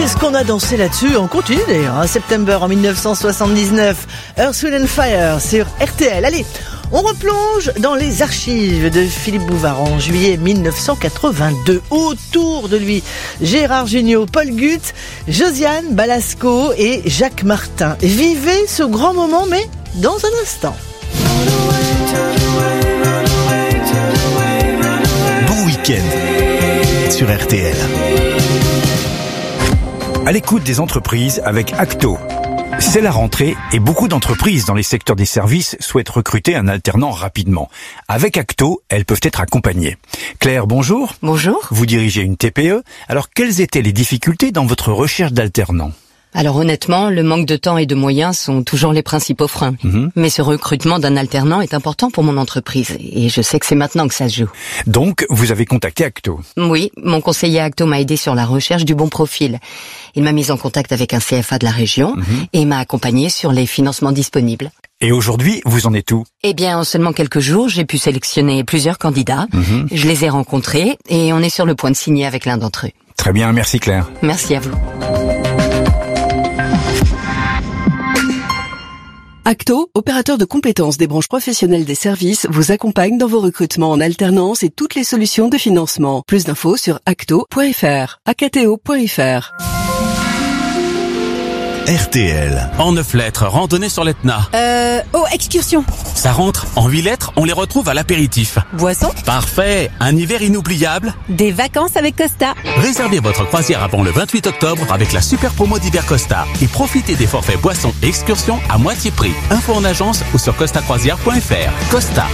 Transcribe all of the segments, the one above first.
Qu'est-ce qu'on a dansé là-dessus? On continue d'ailleurs. September en 1979. Earth, Wind & Fire sur RTL. Allez, on replonge dans les archives de Philippe Bouvard en juillet 1982. Autour de lui, Gérard Jugnot, Paul Guth, Josiane Balasco et Jacques Martin. Vivez ce grand moment, mais dans un instant. Bon week-end sur RTL. À l'écoute des entreprises avec Acto. C'est la rentrée et beaucoup d'entreprises dans les secteurs des services souhaitent recruter un alternant rapidement. Avec Acto, elles peuvent être accompagnées. Claire, bonjour. Bonjour. Vous dirigez une TPE. Alors, quelles étaient les difficultés dans votre recherche d'alternants ? Alors honnêtement, le manque de temps et de moyens sont toujours les principaux freins. Mais ce recrutement d'un alternant est important pour mon entreprise et je sais que c'est maintenant que ça se joue. Donc, vous avez contacté Acto. Oui, mon conseiller Acto m'a aidé sur la recherche du bon profil. Il m'a mis en contact avec un CFA de la région et m'a accompagné sur les financements disponibles. Et aujourd'hui, vous en êtes où ? Eh bien, en seulement quelques jours, j'ai pu sélectionner plusieurs candidats. Je les ai rencontrés et on est sur le point de signer avec l'un d'entre eux. Très bien, merci Claire. Merci à vous. Acto, opérateur de compétences des branches professionnelles des services, vous accompagne dans vos recrutements en alternance et toutes les solutions de financement. Plus d'infos sur acto.fr, acto.fr. RTL. En 9 lettres, randonnée sur l'Etna. Excursion. Ça rentre. En 8 lettres, on les retrouve à l'apéritif. Boisson. Parfait. Un hiver inoubliable. Des vacances avec Costa. Réservez votre croisière avant le 28 octobre avec la super promo d'hiver Costa et profitez des forfaits boissons et excursions à moitié prix. Info en agence ou sur costacroisière.fr. Costa.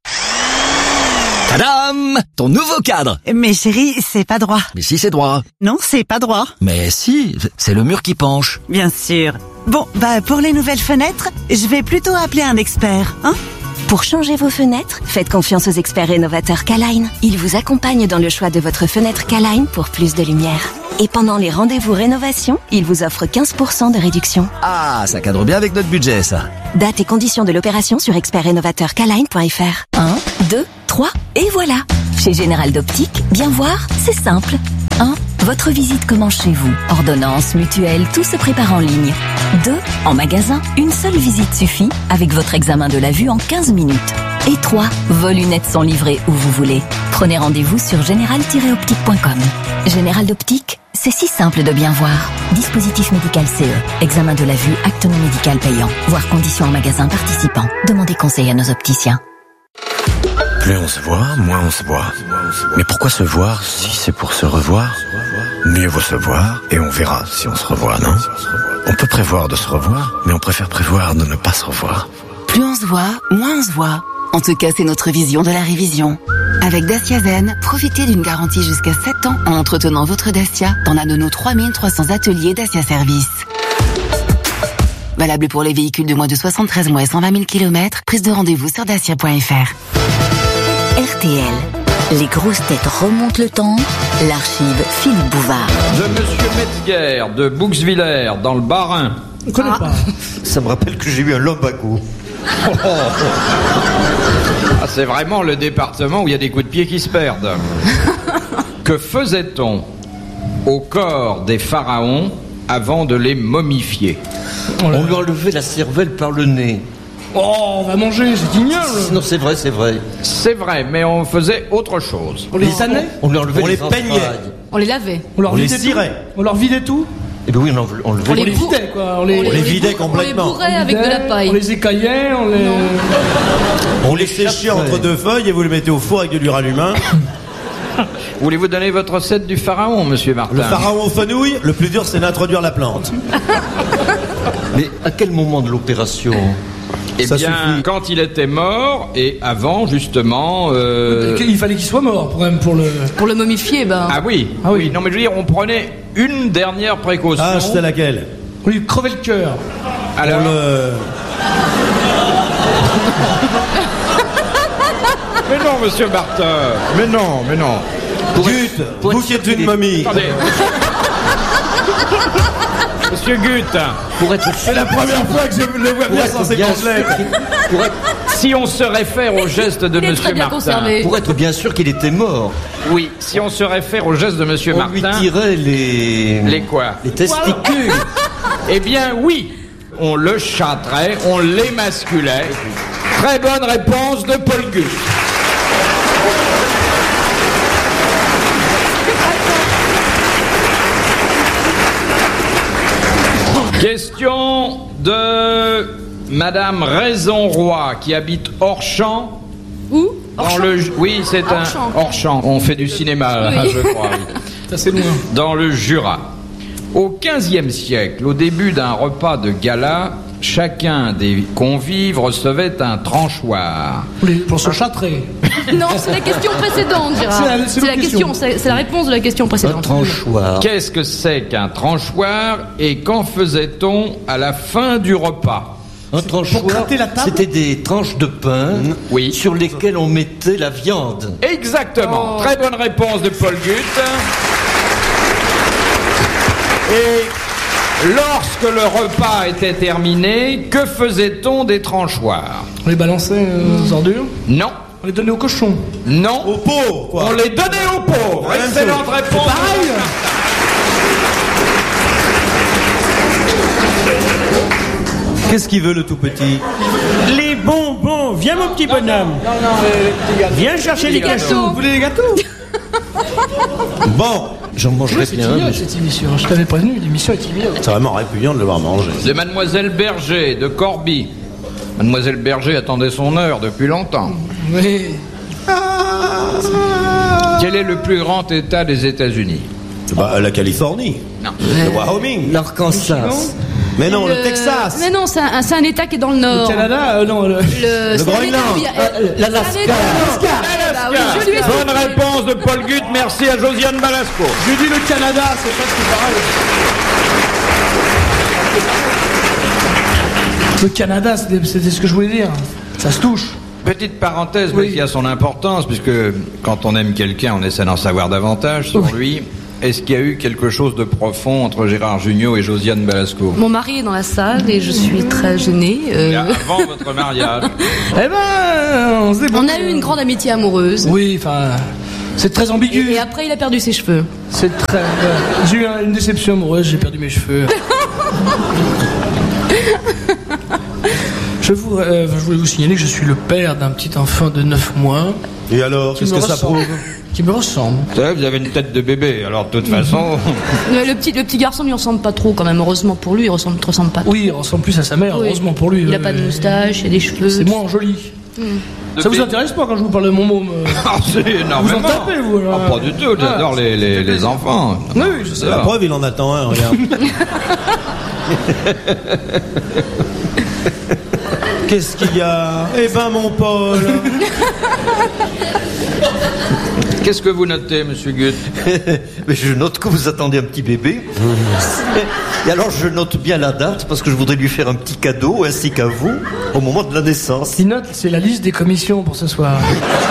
Tadam! Ton nouveau cadre! Mais chérie, c'est pas droit. Mais si, c'est droit. Non, c'est pas droit. Mais si, c'est le mur qui penche. Bien sûr. Bon, pour les nouvelles fenêtres, je vais plutôt appeler un expert, hein? Pour changer vos fenêtres, faites confiance aux experts rénovateurs K-Line. Ils vous accompagnent dans le choix de votre fenêtre K-Line pour plus de lumière. Et pendant les rendez-vous rénovation, ils vous offrent 15% de réduction. Ah, ça cadre bien avec notre budget, ça. Date et conditions de l'opération sur expertrénovateurkline.fr. 1, 2, 3, et voilà. Chez Général d'Optique, bien voir, c'est simple. 1. Votre visite commence chez vous. Ordonnance, mutuelle, tout se prépare en ligne. 2. En magasin, une seule visite suffit avec votre examen de la vue en 15 minutes. Et 3. Vos lunettes sont livrées où vous voulez. Prenez rendez-vous sur général-optique.com. Général d'Optique, c'est si simple de bien voir. Dispositif médical CE. Examen de la vue, acte non médical payant. Voir conditions en magasin participant. Demandez conseil à nos opticiens. Plus on se voit, moins on se voit. Mais pourquoi se voir si c'est pour se revoir ? Mieux vaut se voir et on verra si on se revoit, non ? On peut prévoir de se revoir, mais on préfère prévoir de ne pas se revoir. Plus on se voit, moins on se voit. En tout cas, c'est notre vision de la révision. Avec Dacia Zen, profitez d'une garantie jusqu'à 7 ans en entretenant votre Dacia dans l'un de nos 3300 ateliers Dacia Service. Valable pour les véhicules de moins de 73 mois et 120 000 km. Prise de rendez-vous sur dacia.fr. RTL. Les grosses têtes remontent le temps. L'archive Philippe Bouvard. De Monsieur Metzger, de Bouxwiller, dans le Bas-Rhin. Je connais pas. Ça me rappelle que j'ai eu un lumbago. Ah, c'est vraiment le département où il y a des coups de pied qui se perdent. Que faisait-on au corps des pharaons avant de les momifier ? On lui enlevait la cervelle par le nez. Oh, on va manger, c'est ignoble. Non, c'est vrai, c'est vrai. C'est vrai, mais on faisait autre chose. On les sanait ? On lui enlevait les peignait. On les lavait. On leur vidait les cirait. On leur vidait tout. Eh bien oui, on les vidait, quoi. On les vidait complètement. On les bourrait avec de la paille. On les écaillait, on les séchait entre deux feuilles et vous les mettez au four avec de l'uranium humain. Voulez-vous donner votre recette du pharaon, monsieur Martin ? Le pharaon aux fenouilles, le plus dur c'est d'introduire la plante. Mais à quel moment de l'opération ? Eh bien, suffit. Quand il était mort et avant, justement... Il fallait qu'il soit mort, pour le momifier, Ah oui. Non, mais je veux dire, on prenait une dernière précaution. Ah, c'était laquelle ? On lui crevait le cœur. Alors... Mais non, monsieur Martin. Mais non. Guth, vous qui êtes une momie. Attendez. Monsieur Guth. C'est la première fois que je le vois bien sans ses complets. Si on se réfère au geste de Il est très Monsieur bien Martin. conservé. Pour être bien sûr qu'il était mort. Oui, si on se réfère au geste de Monsieur On Martin. lui tirait les... Les quoi? Les testicules. Eh bien, oui. On le châtrait, on l'émasculait. Très bonne réponse de Paul Gut. Question de Madame Raison-Roy qui habite Orchamps. Où? Oui, c'est Orchamps. un Orchamps. On fait du cinéma, Oui. je crois. Oui. Ça, c'est loin. Dans le Jura. Au XVe siècle, au début d'un repas de gala, chacun des convives recevait un tranchoir. Pour se châtrer. Non, c'est la question précédente, Gérard. C'est C'est la la question, c'est la réponse de la question précédente. Tranchoir. Qu'est-ce que c'est qu'un tranchoir et qu'en faisait-on à la fin du repas? Un tranchoir, Pour gratter la table. c'était des tranches de pain Oui. sur lesquelles on mettait la viande. Exactement. Oh. Très bonne réponse de Paul Gut. Et lorsque le repas était terminé, que faisait-on des tranchoirs? On les balançait aux ordures. Non. On les donnait aux cochons. Non. Aux pauvres, quoi. On les donnait aux pauvres. La même Excellente chose. réponse. Pareil. Qu'est-ce qu'il veut, le tout petit? Les bonbons, viens mon petit bonhomme. Viens chercher les gâteaux. Vous voulez des gâteaux? Bon, j'en mangerai C'est bien. ignoble cette émission. Je t'avais prévenu, l'émission est ignoble. C'est vraiment répugnant de le voir manger. De Mademoiselle Berger, de Corbie. Mademoiselle Berger attendait son heure depuis longtemps. Oui. Quel est le plus grand État des États-Unis? Bah, la Californie. Non. Le Wyoming. L'Arkansas. Mais non, le Texas. Mais non, c'est un État qui est dans le Nord. Le Canada, non. Le c'est un Groenland. État où il y a- l'Alaska. c'est un État- Bah oui, je lui ai Bonne soufflé. réponse de Paul Gut. Merci à Josiane Balasco. J'ai dit le Canada, c'est presque pareil. Le Canada, c'était ce que je voulais dire. Ça se touche. Petite parenthèse, mais Oui. qui a son importance, puisque quand on aime quelqu'un, on essaie d'en savoir davantage sur lui. Est-ce qu'il y a eu quelque chose de profond entre Gérard Jugnot et Josiane Balasco? Mon mari est dans la salle et je suis très gênée. Et avant votre mariage. Eh ben, on se débrouille. On a eu une grande amitié amoureuse. Oui, enfin, c'est très ambigu. Et après, il a perdu ses cheveux. C'est très. J'ai eu une déception amoureuse, j'ai perdu mes cheveux. Je voulais vous signaler que je suis le père d'un petit enfant de 9 mois. Et alors, qui qu'est-ce me que ça ressemble. prouve? Qui me ressemble. Vous savez, vous avez une tête de bébé, alors de toute façon. Le petit garçon lui ressemble pas trop quand même. Heureusement pour lui, il ressemble pas. Oui, il ressemble plus à sa mère, Oui. heureusement pour lui. Il a pas de moustache, il a des cheveux. C'est moins joli. Ça vous intéresse pas quand je vous parle de mon môme? Ah, c'est Vous énormément. en tapez, vous là. Ah, pas du tout, j'adore les enfants. Oui, je sais. La preuve, il en attend un, regarde. Qu'est-ce qu'il y a? Eh ben, mon Paul. Qu'est-ce que vous notez, monsieur Gut? Mais je note que vous attendez un petit bébé. Et alors, je note bien la date parce que je voudrais lui faire un petit cadeau ainsi qu'à vous au moment de la naissance. Il note, c'est la liste des commissions pour ce soir.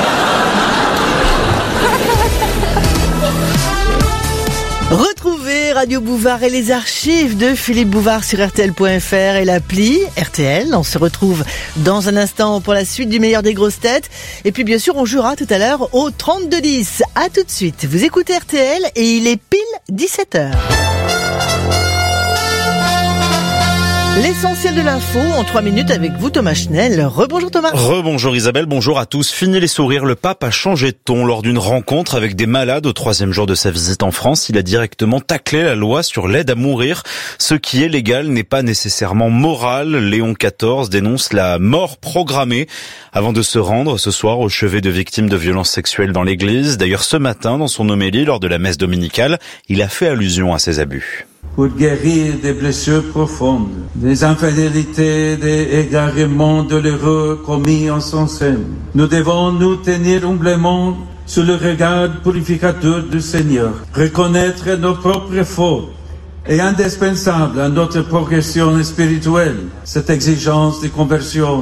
Retrouvez Radio Bouvard et les archives de Philippe Bouvard sur RTL.fr et l'appli RTL. On se retrouve dans un instant pour la suite du meilleur des grosses têtes. Et puis bien sûr, on jouera tout à l'heure au 32-10. À tout de suite. Vous écoutez RTL et il est pile 17h. L'essentiel de l'info en 3 minutes avec vous, Thomas Schnell. Rebonjour Thomas. Rebonjour Isabelle, bonjour à tous. Fini les sourires, le pape a changé de ton lors d'une rencontre avec des malades au 3e jour de sa visite en France. Il a directement taclé la loi sur l'aide à mourir. Ce qui est légal n'est pas nécessairement moral. Léon XIV dénonce la mort programmée avant de se rendre ce soir au chevet de victimes de violences sexuelles dans l'église. D'ailleurs, ce matin, dans son homélie lors de la messe dominicale, il a fait allusion à ces abus. Pour guérir des blessures profondes, des infidélités, des égarements douloureux commis en son sein, nous devons nous tenir humblement sous le regard purificateur du Seigneur, reconnaître nos propres fautes et indispensable à notre progression spirituelle, cette exigence de conversion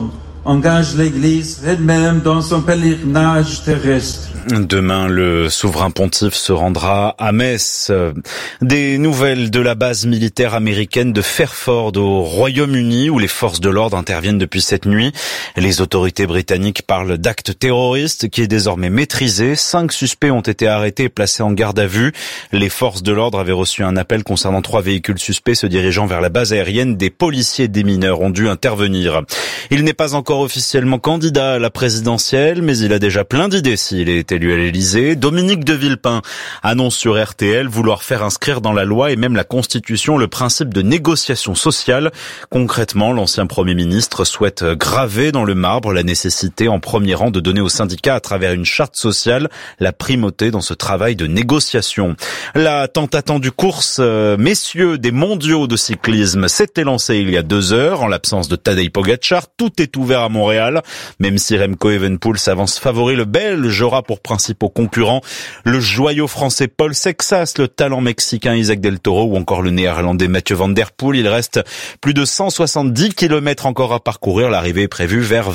engage l'Église elle-même dans son pèlerinage terrestre. Demain, le souverain pontife se rendra à Metz. Des nouvelles de la base militaire américaine de Fairford au Royaume-Uni où les forces de l'ordre interviennent depuis cette nuit. Les autorités britanniques parlent d'actes terroristes qui est désormais maîtrisé. 5 suspects ont été arrêtés et placés en garde à vue. Les forces de l'ordre avaient reçu un appel concernant 3 véhicules suspects se dirigeant vers la base aérienne. Des policiers et des mineurs ont dû intervenir. Il n'est pas encore officiellement candidat à la présidentielle, mais il a déjà plein d'idées s'il est élu à l'Élysée. Dominique de Villepin annonce sur RTL vouloir faire inscrire dans la loi et même la Constitution le principe de négociation sociale. Concrètement, l'ancien Premier ministre souhaite graver dans le marbre la nécessité en premier rang de donner aux syndicats à travers une charte sociale la primauté dans ce travail de négociation. La tant attendue course messieurs des mondiaux de cyclisme s'était lancée il y a 2 heures en l'absence de Tadej Pogačar. Tout est ouvert à Montréal, même si Remco Evenepoel s'avance favori. Le Belge aura pour principaux concurrents le joyau français Paul Sexas, le talent mexicain Isaac Del Toro ou encore le néerlandais Mathieu Van Der Poel. Il reste plus de 170 km encore à parcourir. L'arrivée est prévue vers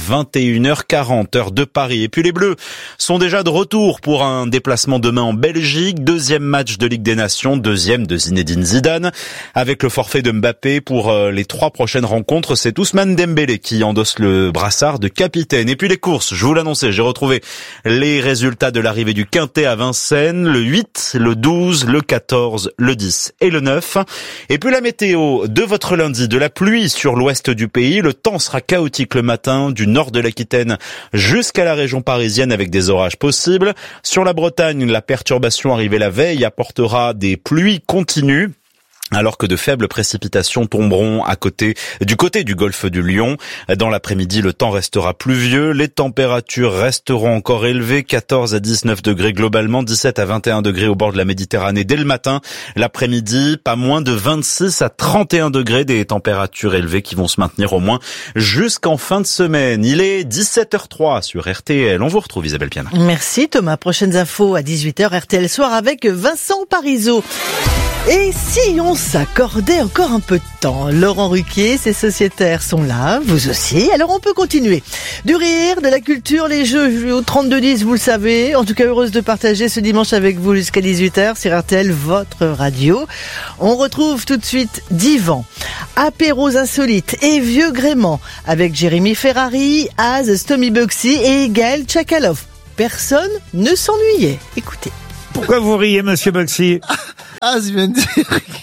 21h40 heure de Paris. Et puis les Bleus sont déjà de retour pour un déplacement demain en Belgique. 2e match de Ligue des Nations, 2e de Zinedine Zidane. Avec le forfait de Mbappé pour les 3 prochaines rencontres, c'est Ousmane Dembélé qui endosse le brassard de capitaine. Et puis les courses, je vous l'annonçais, j'ai retrouvé les résultats de l'arrivée du Quintet à Vincennes, le 8, le 12, le 14, le 10 et le 9. Et puis la météo de votre lundi, de la pluie sur l'ouest du pays. Le temps sera chaotique le matin, du nord de l'Aquitaine jusqu'à la région parisienne avec des orages possibles. Sur la Bretagne, la perturbation arrivée la veille apportera des pluies continues, alors que de faibles précipitations tomberont du côté du golfe du Lion. Dans l'après-midi, le temps restera pluvieux, les températures resteront encore élevées, 14 à 19 degrés globalement, 17 à 21 degrés au bord de la Méditerranée dès le matin. L'après-midi, pas moins de 26 à 31 degrés, des températures élevées qui vont se maintenir au moins jusqu'en fin de semaine. Il est 17h03 sur RTL. On vous retrouve Isabelle Piana. Merci Thomas. Prochaines infos à 18h RTL Soir avec Vincent Parisot. Et si on s'accordait encore un peu de temps? Laurent Ruquier, ses sociétaires sont là, vous aussi, alors on peut continuer. Du rire, de la culture, les jeux au 32-10, vous le savez. En tout cas, heureuse de partager ce dimanche avec vous jusqu'à 18h sur RTL, votre radio. On retrouve tout de suite Divan, apéros insolites et vieux gréments avec Jérémy Ferrari, Az, Stomy Bugsy et Gaël Tchakaloff. Personne ne s'ennuyait. Écoutez. Pourquoi vous riez, monsieur Bugsy? Az vient de dire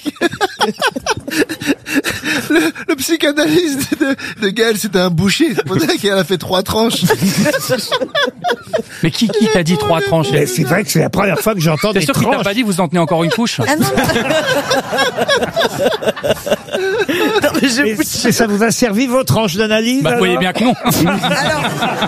le psychanalyste de Gaël, c'était un boucher. C'est pour ça qu'elle a fait 3 tranches. Mais qui t'a dit 3 tranches? C'est vrai que c'est la première fois que j'entends des tranches. T'es sûr qu'il t'a pas dit vous en tenez encore une couche? Ah non. Non mais ça vous a servi vos tranches d'analyse? Bah vous voyez bien que non. Alors...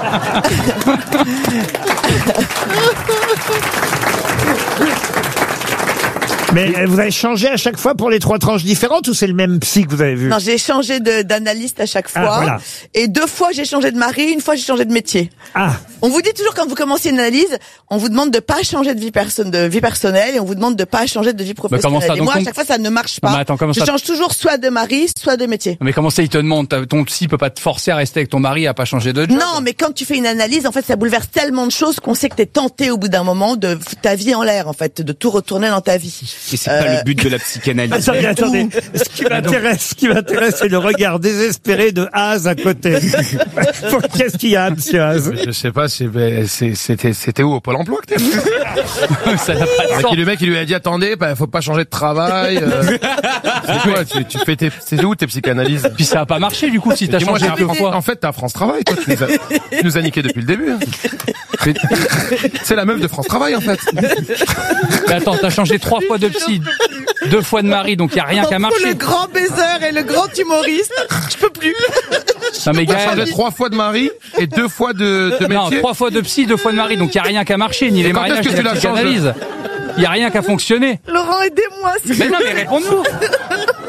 Mais vous avez changé à chaque fois pour les 3 tranches différentes ou c'est le même psy que vous avez vu? Non, j'ai changé d'analyste à chaque fois. Ah, voilà. Et 2 fois j'ai changé de mari, 1 fois j'ai changé de métier. Ah. On vous dit toujours quand vous commencez une analyse, on vous demande de pas changer de vie personnelle et on vous demande de pas changer de vie professionnelle. Ça, et moi à chaque fois ça ne marche pas. Non, mais attends, je change toujours soit de mari, soit de métier. Mais comment ça il te demande? Ton psy peut pas te forcer à rester avec ton mari à pas changer de job? Non, mais quand tu fais une analyse, en fait, ça bouleverse tellement de choses qu'on sait que t'es tenté au bout d'un moment de ta vie en l'air, en fait, de tout retourner dans ta vie. Et c'est pas le but de la psychanalyse. Attendez. Ce qui m'intéresse, c'est le regard désespéré de Az à côté. Qu'est-ce qu'il y a, monsieur Az? Je sais pas, c'était où, au Pôle emploi que t'es venu? Ça n'a pas de sens. Le mec, il lui a dit, attendez, faut pas changer de travail. C'est quoi, c'est où tes psychanalyses? Puis ça a pas marché, du coup, si t'as changé 2 fois. En fait, t'as France Travail, toi, tu nous as niqué depuis le début. Hein. C'est la meuf de France Travail, en fait. Mais attends, t'as changé 3 fois de psy, 2 fois de mari, donc y a rien qu'à marcher. Le grand baiser et le grand humoriste, je peux plus. Non, mais Gaël, changé 3 fois de mari et 2 fois de métier. Non, 3 fois de psy, 2 fois de mari, donc y a rien qu'à marcher, ni les mariages, ni la psychanalyse. Y a rien qu'à fonctionner. Laurent, aidez-moi. Mais non, mais réponds-nous.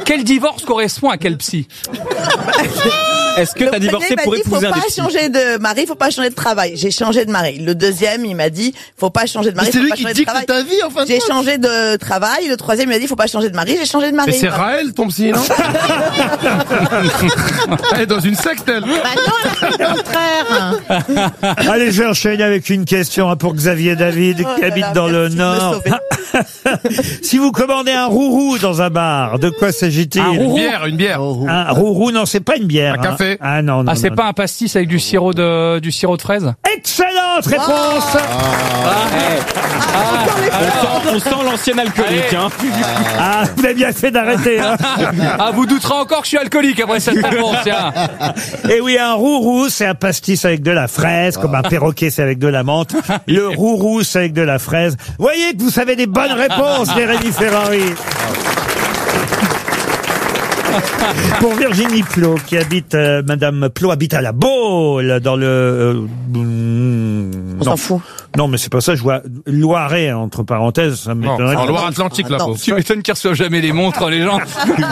Quel divorce correspond à quel psy? Est-ce que t'as divorcé pour épouser un des psys? Faut pas changer de mari, faut pas changer de travail. J'ai changé de mari. Le deuxième, il m'a dit, faut pas changer de mari. C'est faut lui pas qui changer dicte de travail. ta vie, en fin de J'ai compte. changé de travail. Le troisième, il m'a dit, faut pas changer de mari. J'ai changé de mari. Mais c'est Raël, ton psy, non? Elle est dans une secte, elle. Bah non, elle a fait le contraire. Allez, je vais enchaîner avec une question pour Xavier David qui habite dans le Nord. Si vous commandez un rourou dans un bar, de quoi s'agit-il? Une bière. Un rourou, non, c'est pas une bière. Un café. Ah non, non. Ah, c'est non. pas un pastis avec du sirop de fraise? Excellente réponse. On sent l'ancien alcoolique, hein. Ah, vous avez bien fait d'arrêter, hein. Ah, vous douterez encore que je suis alcoolique après cette réponse, tiens. Et oui, un rourou, c'est un pastis avec de la fraise, comme un perroquet, c'est avec de la menthe. Le rourou, c'est avec de la fraise. Voyez que vous savez des bonnes réponses, Jérémy Ferrari. Pour Virginie Plot, qui habite, Madame Plot habite à la Baule, dans le... On s'en fout. Non, mais c'est pas ça, je vois Loiret, entre parenthèses, ça m'étonnerait. En Loire-Atlantique, là, pauvre. Tu m'étonnes qu'ils reçoivent jamais les montres, les gens.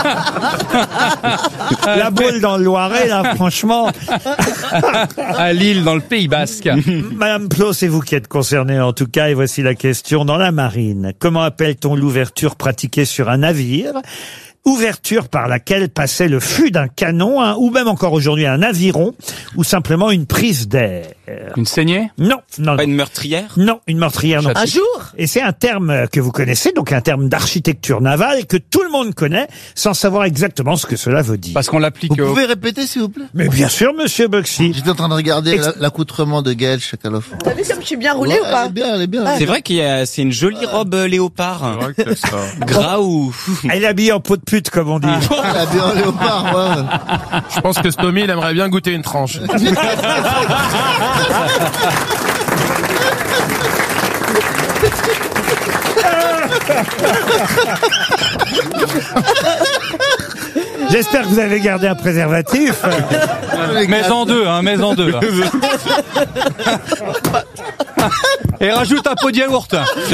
La Baule dans le Loiret, là, franchement. À Lille, dans le Pays Basque. Madame Plot, c'est vous qui êtes concernée en tout cas, et voici la question. Dans la marine, comment appelle-t-on l'ouverture pratiquée sur un navire? Ouverture par laquelle passait le fût d'un canon, ou même encore aujourd'hui un aviron, ou simplement une prise d'air. Une saignée? Non, non. Pas une meurtrière? Non, une meurtrière, non. Un jour? Et c'est un terme que vous connaissez, donc un terme d'architecture navale que tout le monde connaît, sans savoir exactement ce que cela veut dire. Parce qu'on l'applique. Vous pouvez répéter, s'il vous plaît? Mais bien sûr, monsieur Buxy. J'étais en train de regarder l'accoutrement de Gaël Chakaloff. T'as vu comme je suis bien roulée ou pas? Elle est bien, elle est bien. C'est vrai c'est une jolie robe léopard. C'est vrai que ça. Gras ou... Elle est habillée en peau de pute, comme on dit. Elle est bien en léopard, ouais. Je pense que Stomy, il aimerait bien goûter une tranche. J'espère que vous avez gardé un préservatif. Mais en deux. Et rajoute un pot de yaourt.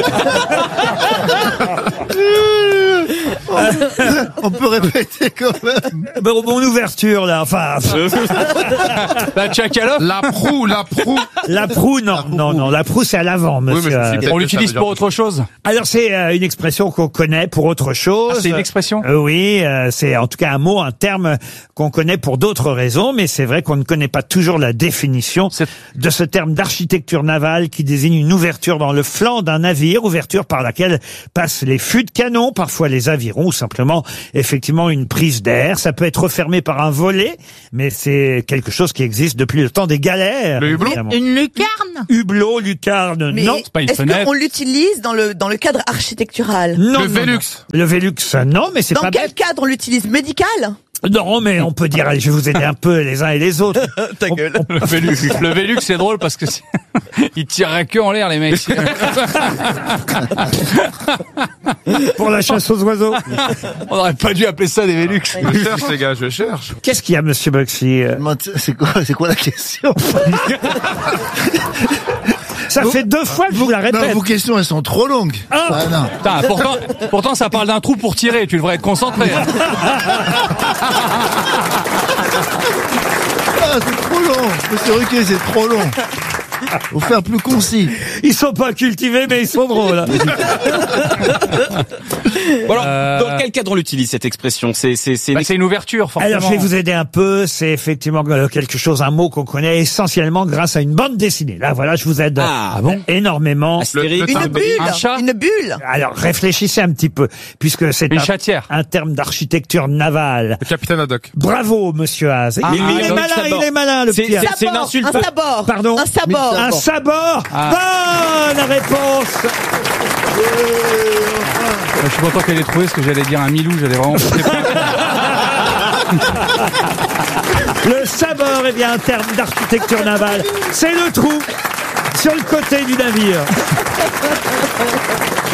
On peut répéter quand même. Bon, ouverture, là, enfin. La Tchakaloff. La proue. La proue, non, la proue, c'est à l'avant, monsieur. On l'utilise pour autre chose? Alors, c'est une expression qu'on connaît pour autre chose. Ah, c'est une expression? Oui, c'est en tout cas un mot, un terme qu'on connaît pour d'autres raisons, mais c'est vrai qu'on ne connaît pas toujours la définition de ce terme d'architecture navale qui désigne une ouverture dans le flanc d'un navire, ouverture par laquelle passent les fûts de canon, parfois les avirons, ou simplement, effectivement, une prise d'air. Ça peut être refermé par un volet, mais c'est quelque chose qui existe depuis le temps des galères. Le hublot? Une lucarne? Hublot, lucarne, Mais non. C'est pas une est-ce fenêtre. qu'on l'utilise dans le cadre architectural? Non, Le non, Velux. non. Le Velux, non, mais c'est Dans pas quel bête. cadre on l'utilise? Médical? Non, mais on peut dire, allez, je vais vous aider un peu les uns et les autres. Ta gueule. Le Velux, c'est drôle parce que ils tireraient que en l'air, les mecs. Pour la chasse aux oiseaux. On n'aurait pas dû appeler ça des Velux. Je cherche, les gars, je cherche. Qu'est-ce qu'il y a, monsieur Buxy? C'est quoi la question? Ça fait 2 fois que je vous la répète. Non, vos questions, elles sont trop longues. Ah. Non. Putain, pourtant, ça parle d'un trou pour tirer. Tu devrais être concentré. Ah, c'est trop long. Monsieur Ruquier, c'est trop long. Faut faire plus concis. Ils sont pas cultivés, mais ils sont drôles. Bon alors, dans quel cadre on l'utilise, cette expression? C'est une ouverture, forcément. Alors, je vais vous aider un peu. C'est effectivement quelque chose, un mot qu'on connaît essentiellement grâce à une bande dessinée. Là, voilà, je vous aide énormément. Une bulle. Une bulle. Alors, réfléchissez un petit peu, puisque c'est un terme d'architecture navale. Le capitaine Haddock. Bravo, monsieur Haas. Il est malin, le petit. C'est une insulte. Un sabord. Pardon. Un sabord. Un sabord. Bonne réponse. Je suis content qu'elle ait trouvé ce que j'allais dire un milou. J'allais vraiment. Le sabord est bien un terme d'architecture navale. C'est le trou sur le côté du navire.